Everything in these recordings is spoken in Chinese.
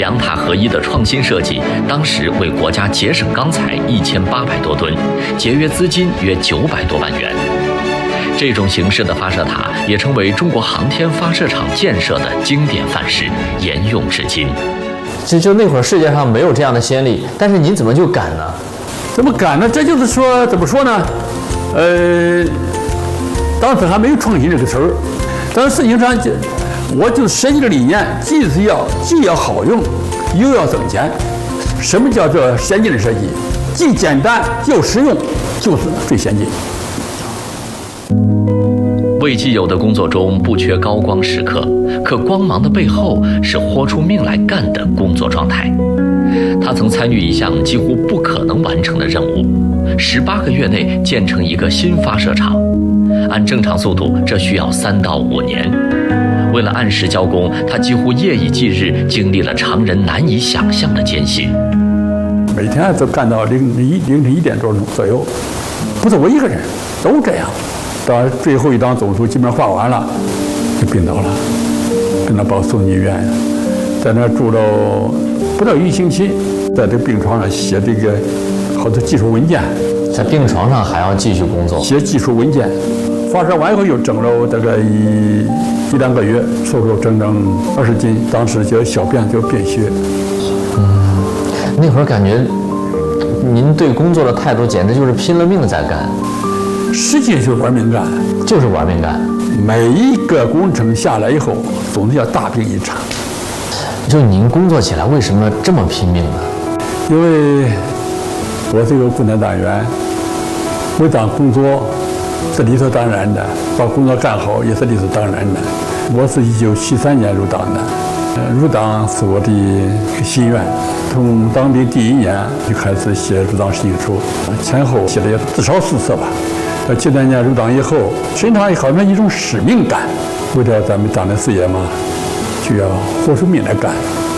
两塔合一的创新设计，当时为国家节省钢材1800多吨，节约资金约900多万元。这种形式的发射塔也成为中国航天发射场建设的经典范式，沿用至今。 就那会儿世界上没有这样的先例，但是您怎么就敢呢？ 怎么敢呢？这就是说，怎么说呢？当时还没有创新这个词儿，但是实际上我就设计的理念，既要好用，又要省钱。什么叫做先进的设计？既简单又实用，就是最先进。 魏基友的工作中不缺高光时刻，可光芒的背后是豁出命来干的工作状态。他曾参与一项几乎不可能完成的任务，18个月内建成一个新发射场。按正常速度，这需要3到5年。为了按时交工，他几乎夜以继日，经历了常人难以想象的艰辛。 每天都干到凌晨1点多钟左右，不是我一个人，都这样。到最后一张总数基本上画完了，就病倒了，跟他把我送进医院，在那住了不到1星期，在这病床上写这个好多技术文件。 在病床上还要继续工作， 写技术文件。发射完以后又整了大概1、2个月，瘦整整20斤，当时就小便就便血。 那会儿感觉您对工作的态度简直就是拼了命的在干。 实际就是玩命干， 就是玩命干。 每一个工程下来以后，总是要大病一场。 就您工作起来为什么这么拼命呢？ 因为我是一个共产党员，为党工作是理所当然的，把工作干好也是理所当然的。我是1973年入党的，入党是我的心愿。从当兵第1年就开始写入党申请书，前后写了至少4册吧。73年入党以后，身上好像一种使命感，为了咱们党的事业嘛，就要豁出命来干。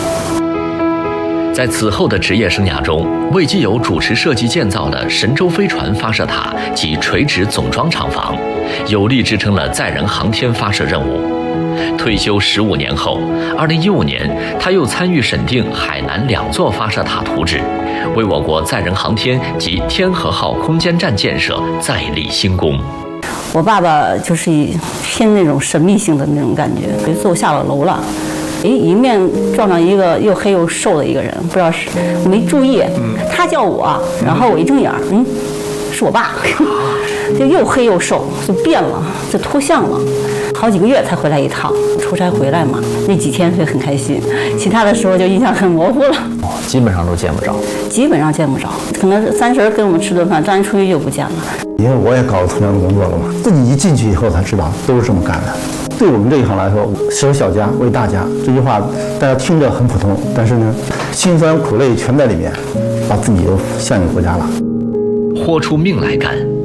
在此后的职业生涯中，魏基友主持设计建造的神舟飞船发射塔及垂直总装厂房，有力支撑了载人航天发射任务。退休15年后，2015年，他又参与审定海南2座发射塔图纸，为我国载人航天及天和号空间站建设再立新功。 我爸爸就是偏那种神秘性的那种感觉。有一次我下了楼了，迎面撞上一个又黑又瘦的一个人，不知道是我没注意，他叫我，然后我一睁眼，是我爸，就又黑又瘦，就变了，就脱相了。好几个月才回来一趟，出差回来嘛，那几天会很开心，其他的时候就印象很模糊了。 基本上都见不着。 基本上见不着，可能30跟我们吃顿饭，张一出去就不见了。 因为我也搞了同样的工作了嘛，自己一进去以后才知道都是这么干的。对我们这一行来说，舍小家为大家这句话大家听着很普通，但是呢，辛酸苦累全在里面，把自己都献给国家了。 豁出命来干，